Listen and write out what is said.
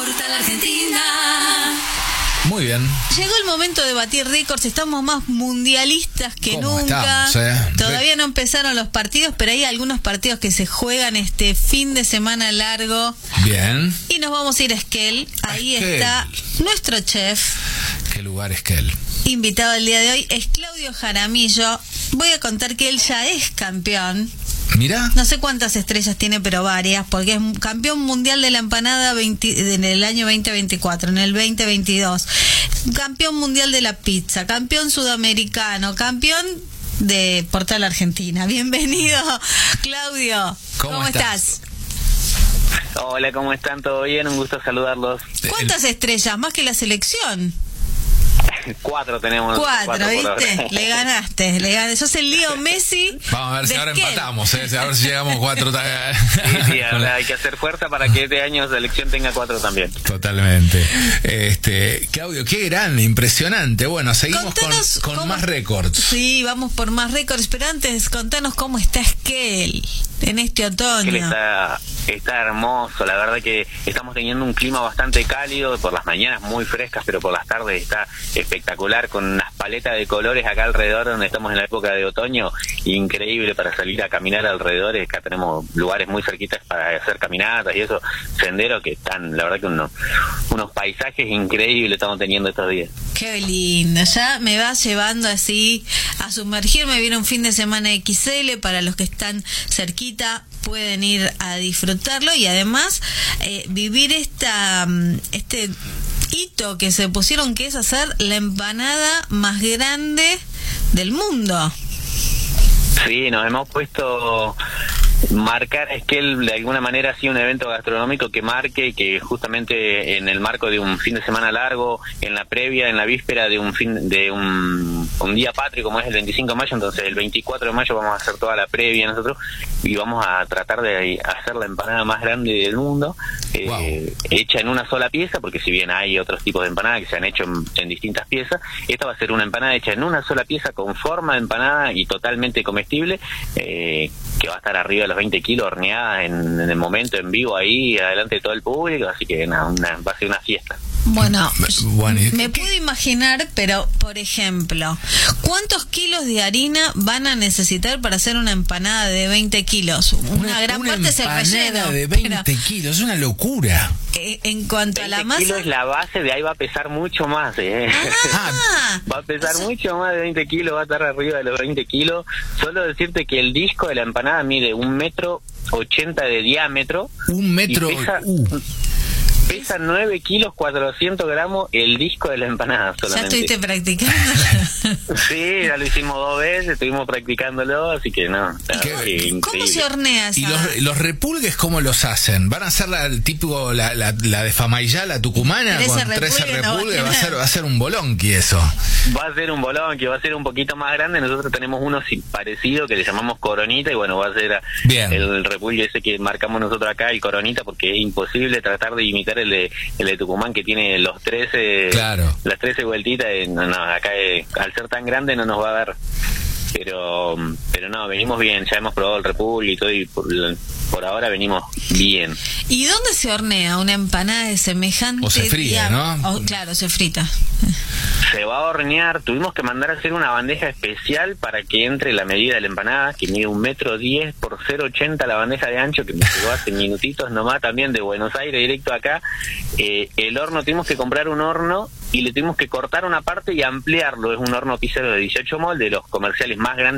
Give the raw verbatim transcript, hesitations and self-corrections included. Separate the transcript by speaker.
Speaker 1: Portal Argentina.
Speaker 2: Muy bien.
Speaker 3: Llegó el momento de batir récords, estamos más mundialistas que
Speaker 2: ¿Cómo
Speaker 3: nunca.
Speaker 2: estamos, eh?
Speaker 3: Todavía no empezaron los partidos, pero hay algunos partidos que se juegan este fin de semana largo.
Speaker 2: Bien.
Speaker 3: Y nos vamos a ir a Esquel. Ahí
Speaker 2: Esquel.
Speaker 3: está nuestro chef.
Speaker 2: ¿Qué lugar es que él?
Speaker 3: Invitado el día de hoy es Claudio Jaramillo. Voy a contar que él ya es campeón.
Speaker 2: Mira.
Speaker 3: No sé cuántas estrellas tiene, pero varias, porque es campeón mundial de la empanada veinte, en el año veinte veinticuatro, en el veinte veintidós, campeón mundial de la pizza, campeón sudamericano, campeón de Portal Argentina. Bienvenido, Claudio.
Speaker 2: ¿Cómo,
Speaker 3: ¿Cómo
Speaker 2: estás?
Speaker 3: estás?
Speaker 4: Hola, ¿cómo están? ¿Todo bien? Un gusto saludarlos.
Speaker 3: ¿Cuántas estrellas? Más que la selección.
Speaker 4: Cuatro tenemos.
Speaker 3: Cuatro,
Speaker 4: cuatro por
Speaker 3: ¿viste?
Speaker 4: ahora.
Speaker 3: Le ganaste, le ganaste. Sos el Leo Messi.
Speaker 2: Vamos a ver si
Speaker 3: de
Speaker 2: ahora
Speaker 3: Esquel.
Speaker 2: empatamos, ¿eh? A ver si llegamos cuatro.
Speaker 4: Sí, sí, ahora hay que hacer fuerza para que este año selección tenga cuatro también.
Speaker 2: Totalmente. Este, Claudio, qué grande, impresionante. Bueno, seguimos
Speaker 3: Contanos
Speaker 2: con, con
Speaker 3: cómo-
Speaker 2: más récords.
Speaker 3: Sí, vamos por más récords, pero antes contanos cómo está Esquel en este
Speaker 4: Que
Speaker 3: otoño.
Speaker 4: él está, está hermoso, la verdad que estamos teniendo un clima bastante cálido, por las mañanas muy frescas, pero por las tardes está espectacular, con unas paletas de colores acá alrededor, donde estamos en la época de otoño, increíble para salir a caminar alrededor. Acá tenemos lugares muy cerquitas para hacer caminatas y eso, senderos que están, la verdad que unos, unos paisajes increíbles estamos teniendo estos días.
Speaker 3: Qué lindo, ya me va llevando así a sumergirme. Viene un fin de semana X L, para los que están cerquita pueden ir a disfrutarlo y además eh, vivir esta mm, este hito que se pusieron, que es hacer la empanada más grande del mundo.
Speaker 4: Sí, nos hemos puesto marcar, es que él de alguna manera ha sido un evento gastronómico que marque y que justamente en el marco de un fin de semana largo, en la previa, en la víspera de un fin de un, un día patrio como es el veinticinco de mayo, entonces el veinticuatro de mayo vamos a hacer toda la previa nosotros y vamos a tratar de hacer la empanada más grande del mundo, eh,
Speaker 2: Wow.
Speaker 4: hecha en una sola pieza, porque si bien hay otros tipos de empanadas que se han hecho en, en distintas piezas, esta va a ser una empanada hecha en una sola pieza con forma de empanada y totalmente comestible, eh, que va a estar arriba de los veinte kilos horneada en, en el momento, en vivo, ahí, adelante de todo el público, así que nada, una, va a ser una fiesta.
Speaker 3: Bueno,
Speaker 2: Bueno, ¿y
Speaker 3: me
Speaker 2: qué-
Speaker 3: puedo imaginar, pero por ejemplo, ¿cuántos kilos de harina van a necesitar para hacer una empanada de veinte kilos? Una, gran
Speaker 2: una
Speaker 3: parte es el
Speaker 2: empanada
Speaker 3: relleno.
Speaker 2: de
Speaker 3: pero,
Speaker 2: veinte kilos, es una locura.
Speaker 3: eh, en cuanto a la
Speaker 4: veinte kilos
Speaker 3: masa.
Speaker 4: es la base, de ahí va a pesar mucho más, ¿eh?
Speaker 3: Ah,
Speaker 4: Va a pesar
Speaker 3: o sea,
Speaker 4: mucho más de veinte kilos, va a estar arriba de los veinte kilos. Solo decirte que el disco de la empanada mide un metro ochenta de diámetro.
Speaker 2: Un metro.
Speaker 4: Y pesa-
Speaker 2: uh,
Speaker 4: Pesa nueve kilos cuatrocientos gramos el disco de la empanada
Speaker 3: ya
Speaker 4: solamente.
Speaker 3: estuviste practicando.
Speaker 4: Sí, ya lo hicimos dos veces, estuvimos practicándolo, así que no, la
Speaker 2: ¿Qué-
Speaker 4: verdad que
Speaker 3: ¿Cómo
Speaker 4: increíble.
Speaker 3: se hornea esa?
Speaker 2: ¿Y los, los repulgues cómo los hacen? ¿Van a hacer la, el tipo, la, la, la de Famaillá, la tucumana,
Speaker 3: Trece
Speaker 2: con trece
Speaker 3: repulgues no va a
Speaker 2: repulgues? Va a
Speaker 3: tener.
Speaker 2: ser, va a ser un bolonqui eso.
Speaker 4: Va a ser un bolón que va a ser un poquito más grande. Nosotros tenemos uno si- parecido que le llamamos Coronita y bueno, va a ser a-
Speaker 2: Bien.
Speaker 4: el repulgue ese que marcamos nosotros acá, el Coronita, porque es imposible tratar de imitar el de, el de Tucumán que tiene los trece,
Speaker 2: Claro.
Speaker 4: las trece vueltitas. eh, No, no, acá eh, al ser tan grande no nos va a dar. Pero, pero no, venimos bien, ya hemos probado el repulgue y todo y por, por ahora venimos bien.
Speaker 3: ¿Y dónde se hornea una empanada de semejante?
Speaker 2: O se fría,
Speaker 3: dia-
Speaker 2: ¿no?
Speaker 3: Oh, claro, se frita.
Speaker 4: Se va a hornear, tuvimos que mandar a hacer una bandeja especial para que entre la medida de la empanada, que mide un metro diez por cero ochenta la bandeja de ancho, que me llegó hace minutitos nomás también de Buenos Aires directo acá. Eh, el horno, tuvimos que comprar un horno y le tuvimos que cortar una parte y ampliarlo, es un horno pizzero de dieciocho moldes, los comerciales más grandes